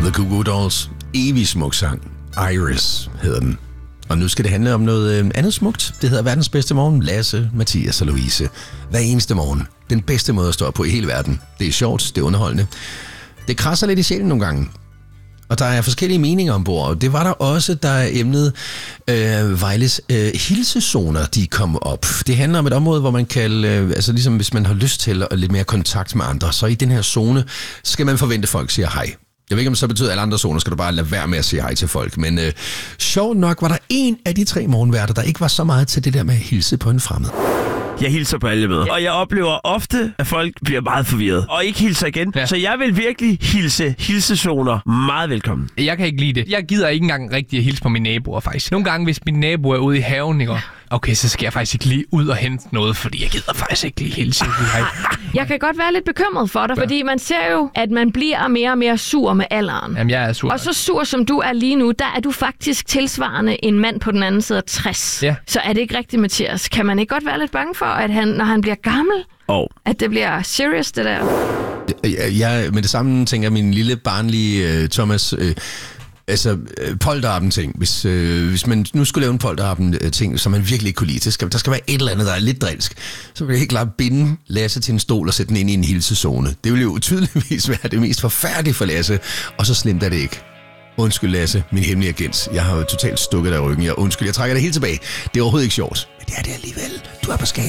The Goo Goo Dolls. Evig smuk sang. Iris hedder den. Og nu skal det handle om noget andet smukt. Det hedder Verdens bedste morgen. Lasse, Mathias og Louise. Hver eneste morgen. Den bedste måde at stå op på i hele verden. Det er sjovt, det er underholdende. Det krasser lidt i sjælen nogle gange. Og der er forskellige meninger ombord, og det var der også, da emnet Vejles hilsezoner, de kom op. Det handler om et område, hvor man kan, altså ligesom hvis man har lyst til at lidt mere kontakt med andre, så i den her zone skal man forvente, at folk siger hej. Jeg ved ikke, om det så betyder, at alle andre zoner skal du bare lade være med at sige hej til folk, men sjovt nok var der en af de 3 morgenværter, der ikke var så meget til det der med at hilse på en fremmed. Jeg hilser på alle med, og jeg oplever ofte, at folk bliver meget forvirret og ikke hilser igen. Ja. Så jeg vil virkelig hilse hilsezoner meget velkommen. Jeg kan ikke lide det. Jeg gider ikke engang rigtig at hilse på mine naboer, faktisk. Nogle gange, hvis min nabo er ude i haven, ikke? Okay, så skal jeg faktisk ikke lige ud og hente noget, fordi jeg gider faktisk ikke lige hilse. Jeg kan godt være lidt bekymret for dig, fordi man ser jo, at man bliver mere og mere sur med alderen. Jamen, jeg er sur. Og så sur som du er lige nu, der er du faktisk tilsvarende en mand på den anden side af 60. Ja. Så er det ikke rigtigt, Mathias? Kan man ikke godt være lidt bange for, at han, når han bliver gammel, at det bliver serious, det der? Jeg med det samme tænker jeg, min lille barnlige Thomas... Altså, polterappen-ting. Hvis man nu skulle lave en polterappen-ting, som man virkelig ikke kunne lide, der skal være et eller andet, der er lidt drilsk, så vil jeg helt klart binde Lasse til en stol og sætte den ind i en hilsezone. Det vil jo tydeligvis være det mest forfærdelige for Lasse, og så slemt er det ikke. Undskyld, Lasse, min hemmelige agent. Jeg har jo totalt stukket dig i ryggen. Jeg trækker det helt tilbage. Det er overhovedet ikke sjovt, men det er det alligevel. Du er på skala.